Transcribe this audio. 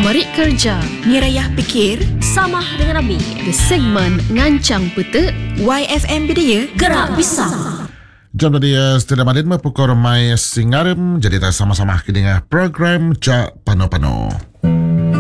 Merit kerja, Nirayah fikir, Samah dengan Nabi. di segmen Ngancang Peta, YFM Bidaya, Gerak Bisa. Jom tadi setelah Madin pukul ramai Singarim. Jadi kita sama-sama dengar program Jak Pano-Pano.